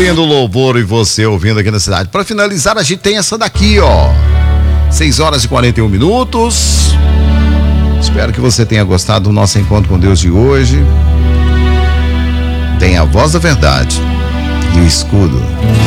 ouvindo o louvor e você ouvindo aqui na cidade. Para finalizar, a gente tem essa daqui, ó. 6h41. Espero que você tenha gostado do nosso encontro com Deus de hoje. Tem a voz da verdade e o escudo.